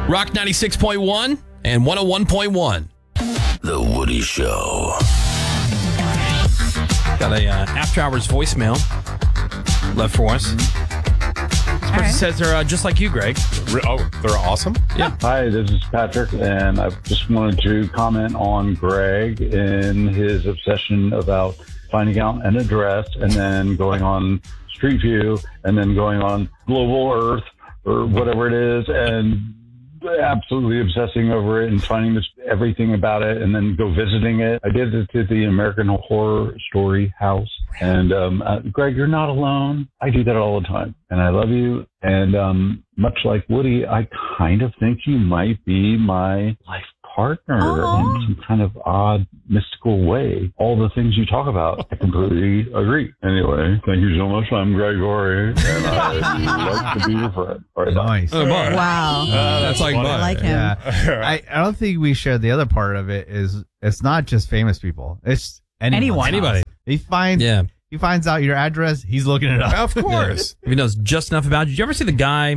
Rock 96.1 and 101.1. The Woody Show. Got a after hours voicemail left for us. This person says they're just like you, Greg. Oh, they're awesome? Yeah. Hi, this is Patrick, and I just wanted to comment on Greg and his obsession about finding out an address and then going on Street View and then going on Global Earth or whatever it is and absolutely obsessing over it and finding everything about it and then go visiting it. I did it to the American Horror Story house. And Greg, you're not alone. I do that all the time. And I love you. And much like Woody, I kind of think you might be my life partner in some kind of odd, mystical way. All the things you talk about, I completely agree. Anyway, thank you so much. I'm Gregory, and I'd like to be your friend. All right, Nice. Wow. That's like I Bud. like him. Yeah. I don't think we shared the other part of it is it's not just famous people. It's Anyone. Anybody. He finds out your address. He's looking it up. Of course. If he knows just enough about you. Did you ever see the guy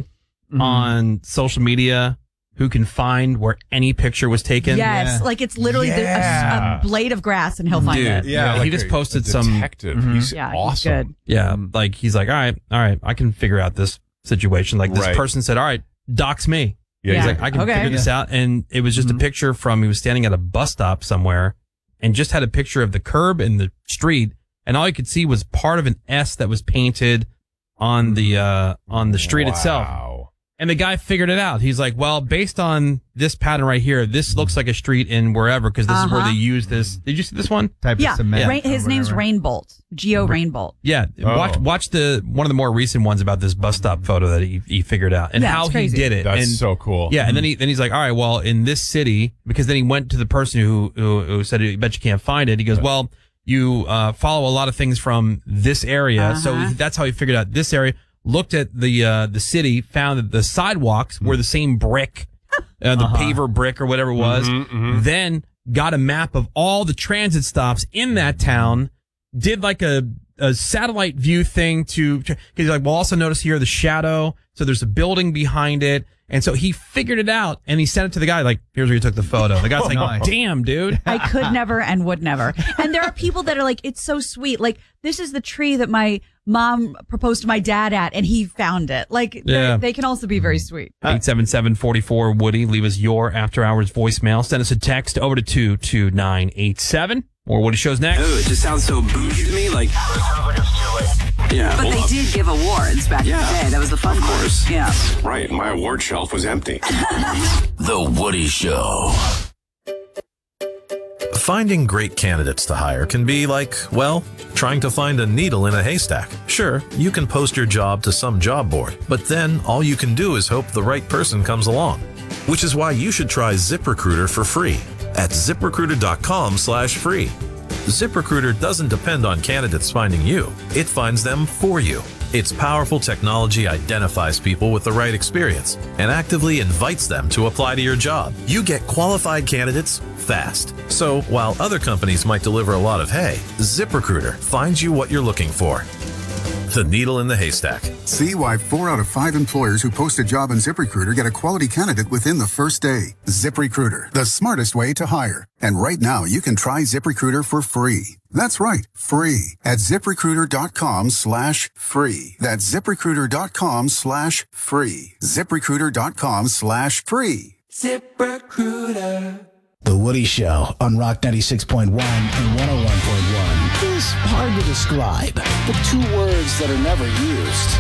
on social media who can find where any picture was taken? Yes, like it's literally a blade of grass and he'll find it. Yeah, he like just a posted some detective. He's Yeah, he's awesome. good. Yeah, like he's like, all right, I can figure out this situation. Like this Right. person said, all right, dox me. Yeah, He's Yeah. like, I can Okay. figure this out. And it was just a picture from, he was standing at a bus stop somewhere and just had a picture of the curb and the street. And all you could see was part of an S that was painted on the street itself. Wow. And the guy figured it out. He's like, well, based on this pattern right here, this looks like a street in wherever, because this is where they use this. Did you see this one? Type Yeah, of cement. his name's Rainbolt. Geo Rainbolt. Yeah. Oh. Watch one of the more recent ones about this bus stop photo that he figured out and Yeah, how it's he crazy. did it. That's and, so cool. Yeah. And then he's like, all right, well, in this city, because then he went to the person who said, I bet you can't find it. He goes, well, you follow a lot of things from this area. So that's how he figured out this area. Looked at the city, found that the sidewalks were the same brick, the paver brick or whatever it was. Then got a map of all the transit stops in that town, did like a satellite view thing because he's like, well, also notice here the shadow. So there's a building behind it. And so he figured it out and he sent it to the guy like, here's where you took the photo. The guy's like, Nice. damn, dude. I could never and would never. And there are people that are like, it's so sweet. Like, this is the tree that my mom proposed to my dad at, and he found it. Like, they can also be very sweet. 877-44-WOODY. Leave us your after hours voicemail. Send us a text over to 22987. More Woody Show's next. Oh, it just sounds so bougie to me. Like, yeah. But they did give awards back in the day. That was the fun part. Yeah. Right, my award shelf was empty. The Woody Show. Finding great candidates to hire can be like, well, trying to find a needle in a haystack. Sure, you can post your job to some job board, but then all you can do is hope the right person comes along. Which is why you should try ZipRecruiter for free at ZipRecruiter.com/free. ZipRecruiter doesn't depend on candidates finding you. It finds them for you. Its powerful technology identifies people with the right experience and actively invites them to apply to your job. You get qualified candidates fast. So while other companies might deliver a lot of hay, ZipRecruiter finds you what you're looking for. The needle in the haystack. See why 4 out of 5 employers who post a job on ZipRecruiter get a quality candidate within the first day. ZipRecruiter, the smartest way to hire. And right now, you can try ZipRecruiter for free. That's right, free at ZipRecruiter.com/free. That's ZipRecruiter.com/free. ZipRecruiter.com/free. ZipRecruiter. The Woody Show on Rock 96.1 and 101.1 is hard to describe. The two words that are never used.